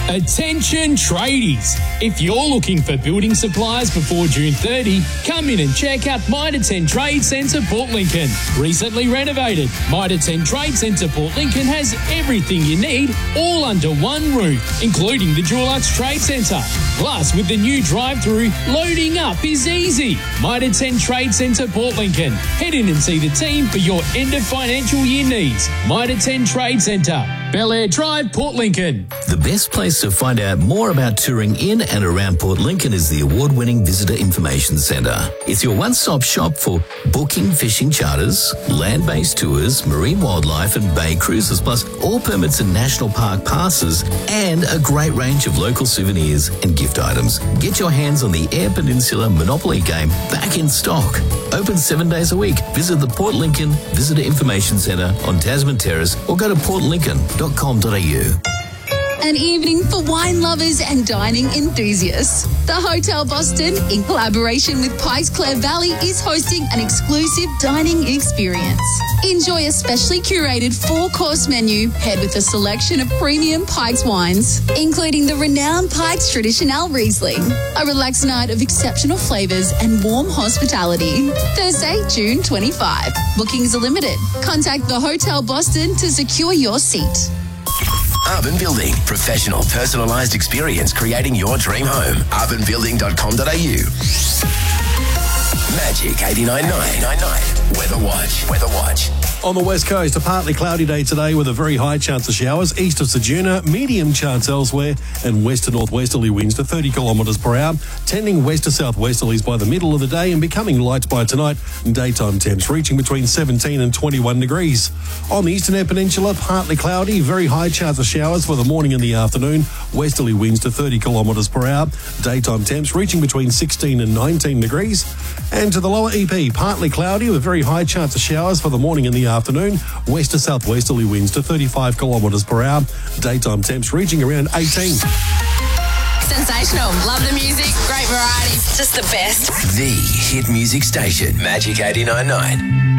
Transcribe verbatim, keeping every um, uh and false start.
Attention tradies! If you're looking for building supplies before June thirtieth, come in and check out Mitre ten Trade Centre Port Lincoln. Recently renovated, Mitre ten Trade Centre Port Lincoln has everything you need all under one roof, including the Dulux Trade Centre. Plus, with the new drive-through, loading up is easy. Mitre ten Trade Centre Port Lincoln. Head in and see the team for your end of financial year needs. Mitre ten Trade Centre, Bel Air Drive, Port Lincoln. The best place to find out more about touring in and around Port Lincoln is the award-winning Visitor Information Centre. It's your one-stop shop for booking fishing charters, land-based tours, marine wildlife and bay cruises, plus all permits and national park passes, and a great range of local souvenirs and gift items. Get your hands on the Eyre Peninsula Monopoly game back in stock. Open seven days a week. Visit the Port Lincoln Visitor Information Centre on Tasman Terrace or go to port lincoln dot com dot a u. An evening for wine lovers and dining enthusiasts. The Hotel Boston, in collaboration with Pikes Clear Valley, is hosting an exclusive dining experience. Enjoy a specially curated four-course menu paired with a selection of premium Pikes wines, including the renowned Pikes Traditional Riesling. A relaxed night of exceptional flavours and warm hospitality. Thursday, June twenty-fifth. Bookings are limited. Contact the Hotel Boston to secure your seat. Urban Building. Professional, personalised experience creating your dream home. urban building dot com dot a u. Magic eighty-nine point nine. Weather Watch. Weather Watch. On the west coast, a partly cloudy day today with a very high chance of showers. East of Ceduna, medium chance elsewhere, and west to northwesterly winds to thirty kilometres per hour, tending west to southwesterlies by the middle of the day and becoming light by tonight. Daytime temps reaching between seventeen and twenty-one degrees. On the eastern Eyre Peninsula, partly cloudy, very high chance of showers for the morning and the afternoon. Westerly winds to thirty kilometres per hour. Daytime temps reaching between sixteen and nineteen degrees. And to the lower E P, partly cloudy with very high chance of showers for the morning and the afternoon. West to southwesterly winds to thirty-five kilometres per hour. Daytime temps reaching around eighteen. Sensational. Love the music. Great variety. Just the best. The hit music station. Magic eighty-nine point nine.